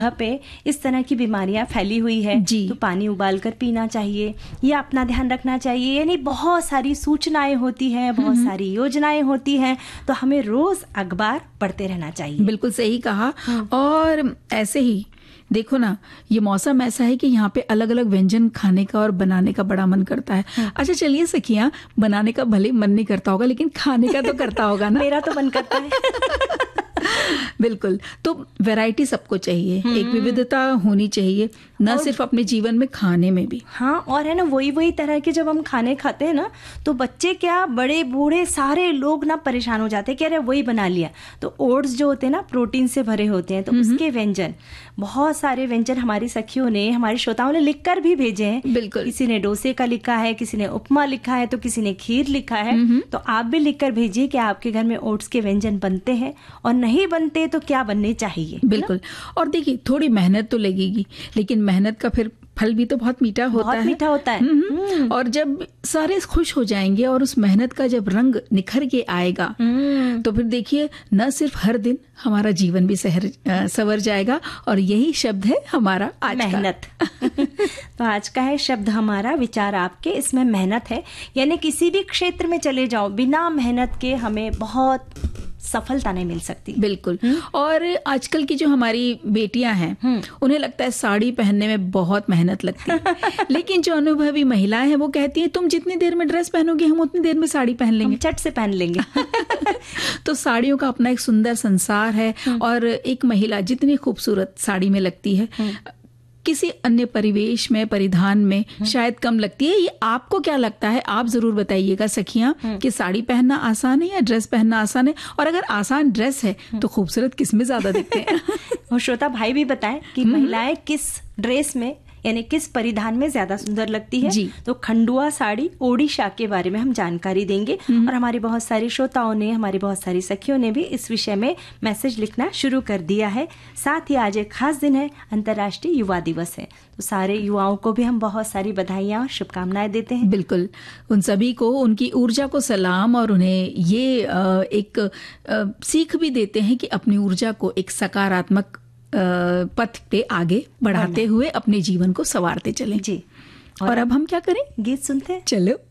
जगह पे इस तरह की बीमारियां फैली हुई है जी। तो पानी उबाल कर पीना चाहिए या अपना ध्यान रखना चाहिए। यानी बहुत सारी सूचनाएं होती हैं, बहुत सारी योजनाएं होती हैं, तो हमें रोज अखबार पढ़ते रहना चाहिए। बिल्कुल सही कहा। और ऐसे ही देखो ना, ये मौसम ऐसा है कि यहाँ पे अलग अलग व्यंजन खाने का और बनाने का बड़ा मन करता है। अच्छा चलिए सखियां, बनाने का भले मन नहीं करता होगा लेकिन खाने का तो करता होगा ना। मेरा तो मन करता है। बिल्कुल। तो वैरायटी सबको चाहिए, एक विविधता होनी चाहिए, न सिर्फ अपने जीवन में, खाने में भी। हाँ, और है ना, वही तरह के जब हम खाने खाते हैं ना, तो बच्चे क्या, बड़े बूढ़े सारे लोग ना परेशान हो जाते हैं कि अरे वही बना लिया। तो ओट्स जो होते हैं ना, प्रोटीन से भरे होते हैं, तो उसके व्यंजन, बहुत सारे व्यंजन हमारी सखियों ने, हमारे श्रोताओं ने लिखकर भी भेजे हैं। बिल्कुल। किसी ने डोसे का लिखा है, किसी ने उपमा लिखा है, तो किसी ने खीर लिखा है। तो आप भी लिखकर भेजिए कि आपके घर में ओट्स के व्यंजन बनते हैं, और नहीं बनते तो क्या बनने चाहिए। बिल्कुल। और देखिए, थोड़ी मेहनत तो लगेगी, लेकिन मेहनत का फिर फल भी तो बहुत मीठा होता है। बहुत मीठा होता है। और जब सारे खुश हो जाएंगे और उस मेहनत का जब रंग निखर के आएगा, तो फिर देखिए, न सिर्फ हर दिन हमारा जीवन भी संवर जाएगा। और यही शब्द है हमारा आज मेहनत। तो आज का है शब्द हमारा, विचार आपके, इसमें मेहनत है। यानी किसी भी क्षेत्र में चले जाओ, बिना मेहनत के हमें बहुत सफलता नहीं मिल सकती। बिल्कुल। और आजकल की जो हमारी बेटियां हैं, उन्हें लगता है साड़ी पहनने में बहुत मेहनत लगती है। लेकिन जो अनुभवी महिलाएं हैं वो कहती हैं तुम जितनी देर में ड्रेस पहनोगे हम उतनी देर में साड़ी पहन लेंगे, हम झट से पहन लेंगे। तो साड़ियों का अपना एक सुंदर संसार है। और एक महिला जितनी खूबसूरत साड़ी में लगती है, किसी अन्य परिवेश में, परिधान में शायद कम लगती है। ये आपको क्या लगता है, आप जरूर बताइएगा सखियां, कि साड़ी पहनना आसान है या ड्रेस पहनना आसान है? और अगर आसान ड्रेस है तो खूबसूरत किस में ज्यादा दिखते हैं? और श्रोता भाई भी बताएं कि महिलाएं किस ड्रेस में, यानी किस परिधान में ज्यादा सुंदर लगती है। जी। तो खंडुआ साड़ी ओडिशा के बारे में हम जानकारी देंगे। और हमारी बहुत सारी श्रोताओं ने, हमारी बहुत सारी सखियों ने भी इस विषय में मैसेज लिखना शुरू कर दिया है। साथ ही आज एक खास दिन है, अंतर्राष्ट्रीय युवा दिवस है। तो सारे युवाओं को भी हम बहुत सारी बधाइयां और शुभकामनाएं देते हैं। बिल्कुल, उन सभी को उनकी ऊर्जा को सलाम, और उन्हें ये एक सीख भी देते हैं कि अपनी ऊर्जा को एक सकारात्मक पथ पे आगे बढ़ाते हुए अपने जीवन को संवारते चलें। जी। और अब हम क्या करें? गीत सुनते हैं। चलो।